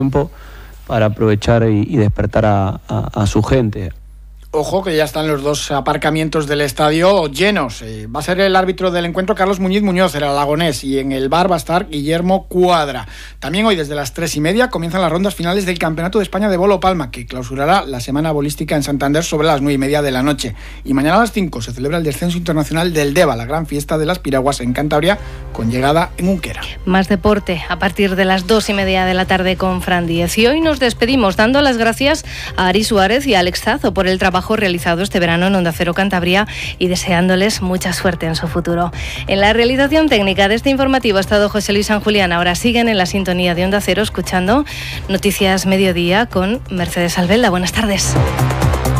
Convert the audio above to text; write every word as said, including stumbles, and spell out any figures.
tiempo para aprovechar y, y despertar a, a, a su gente. Ojo que ya están los dos aparcamientos del estadio llenos. Eh, va a ser el árbitro del encuentro Carlos Muñiz Muñoz, el aragonés, y en el bar va a estar Guillermo Cuadra. También hoy desde las tres y media comienzan las rondas finales del Campeonato de España de Bolo Palma, que clausurará la semana bolística en Santander sobre las nueve y media de la noche. Y mañana a las cinco se celebra el descenso internacional del Deva, la gran fiesta de las piraguas en Cantabria, con llegada en Unquera. Más deporte a partir de las dos y media de la tarde con Fran Díez. Y hoy nos despedimos dando las gracias a Ari Suárez y a Alex Zazo por el trabajo realizado este verano en Onda Cero Cantabria y deseándoles mucha suerte en su futuro. En la realización técnica de este informativo ha estado José Luis San Julián. Ahora siguen en la sintonía de Onda Cero escuchando Noticias Mediodía con Mercedes Albelda. Buenas tardes.